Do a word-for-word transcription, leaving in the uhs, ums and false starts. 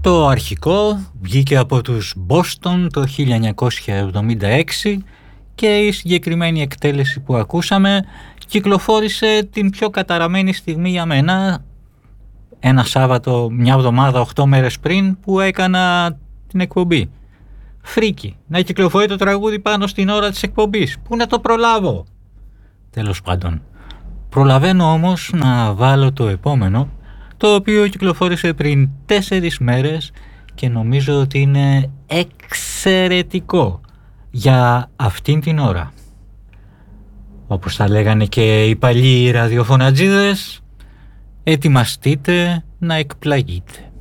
Το αρχικό βγήκε από τους Boston το χίλια εννιακόσια εβδομήντα έξι και η συγκεκριμένη εκτέλεση που ακούσαμε κυκλοφόρησε την πιο καταραμένη στιγμή για μένα, ένα Σάββατο, μια εβδομάδα, οκτώ μέρες πριν που έκανα την εκπομπή. Φρίκι, να κυκλοφορεί το τραγούδι πάνω στην ώρα της εκπομπής. Πού να το προλάβω? Τέλος πάντων. Προλαβαίνω όμως να βάλω το επόμενο, το οποίο κυκλοφόρησε πριν τέσσερις μέρες και νομίζω ότι είναι εξαιρετικό για αυτήν την ώρα. Όπως τα λέγανε και οι παλιοί ραδιοφωνατζίδες, ετοιμαστείτε να εκπλαγείτε.